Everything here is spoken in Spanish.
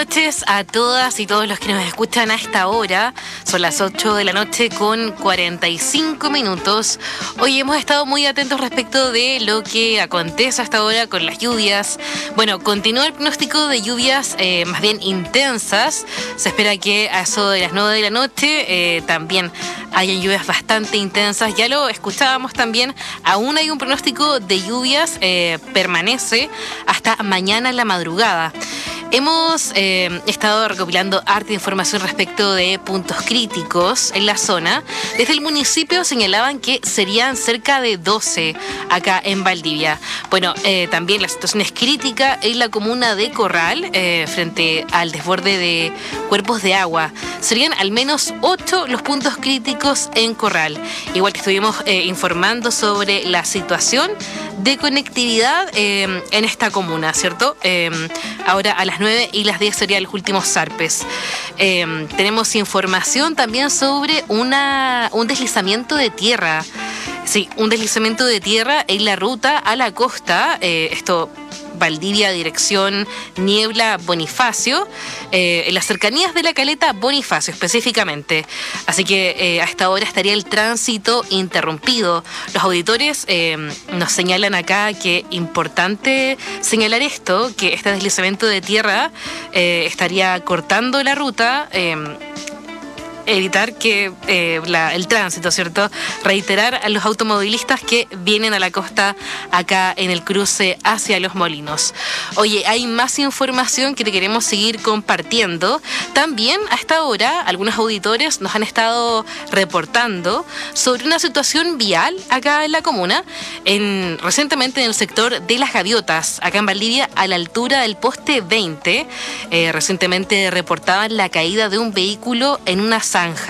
noches a todas y todos los que nos escuchan a esta hora. Son las 8 de la noche con 45 minutos. Hoy hemos estado muy atentos respecto de lo que acontece hasta ahora con las lluvias. Bueno, continúa el pronóstico de lluvias más bien intensas. Se espera que a eso de las 9 de la noche también hayan lluvias bastante intensas. Ya lo escuchábamos también. Aún hay un pronóstico de lluvias, permanece hasta mañana en la madrugada. Hemos estado recopilando harta información respecto de puntos críticos en la zona. Desde el municipio señalaban que serían cerca de 12 acá en Valdivia. Bueno, también la situación es crítica en la comuna de Corral frente al desborde de cuerpos de agua. Serían al menos 8 los puntos críticos en Corral. Igual que estuvimos informando sobre la situación de conectividad en esta comuna, ¿cierto? Ahora a las 9 y las 10 serían los últimos zarpes. Tenemos información también sobre un deslizamiento de tierra. Sí, un deslizamiento de tierra en la ruta a la costa. Esto Valdivia, dirección Niebla Bonifacio, en las cercanías de la caleta Bonifacio específicamente. Así que a esta hora estaría el tránsito interrumpido. Los auditores nos señalan acá que importante señalar esto, que este deslizamiento de tierra estaría cortando la ruta, evitar que el tránsito, ¿cierto? Reiterar a los automovilistas que vienen a la costa acá en el cruce hacia Los Molinos. Oye, hay más información que te queremos seguir compartiendo. También a esta hora algunos auditores nos han estado reportando sobre una situación vial acá en la comuna, recientemente en el sector de Las Gaviotas, acá en Valdivia, a la altura del poste 20. Recientemente reportaban la caída de un vehículo en una zanja.